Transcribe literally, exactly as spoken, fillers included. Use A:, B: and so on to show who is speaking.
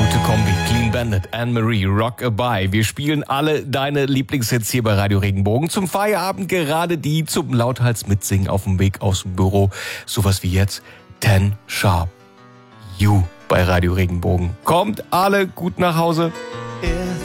A: Gute Kombi, Clean Bandit, Anne-Marie, Rockabye. Wir spielen alle deine Lieblingshits hier bei Radio Regenbogen. Zum Feierabend gerade die zum Lauthals mitsingen auf dem Weg aus dem Büro. Sowas wie jetzt Ten Sharp. You bei Radio Regenbogen. Kommt alle gut nach Hause.